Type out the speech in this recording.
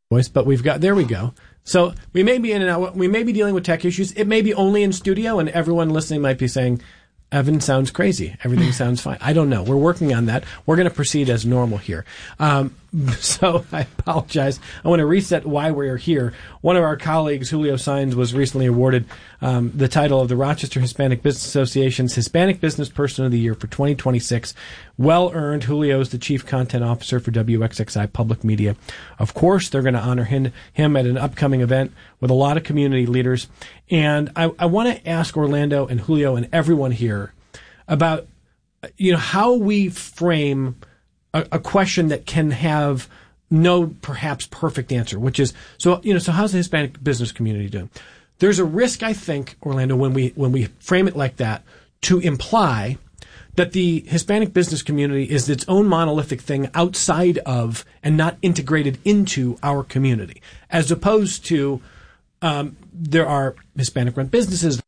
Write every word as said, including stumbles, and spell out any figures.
voice, but we've got, there we go. So we may be in and out, we may be dealing with tech issues. It may be only in studio, and everyone listening might be saying, Evan sounds crazy. Everything sounds fine. I don't know. We're working on that. We're going to proceed as normal here. Um, so I apologize. I want to reset why we're here. One of our colleagues, Julio Saenz, was recently awarded um, the title of the Rochester Hispanic Business Association's Hispanic Business Person of the Year for twenty twenty-six. Well earned. Julio is the Chief Content Officer for W X X I Public Media. Of course, they're going to honor him, him at an upcoming event with a lot of community leaders. And I, I want to ask Orlando and Julio and everyone here about, you know, how we frame a, a question that can have no perhaps perfect answer, which is, so, you know, so how's the Hispanic business community doing? There's a risk, I think, Orlando, when we, when we frame it like that, to imply that the Hispanic business community is its own monolithic thing outside of and not integrated into our community, as opposed to, um, there are Hispanic-run businesses,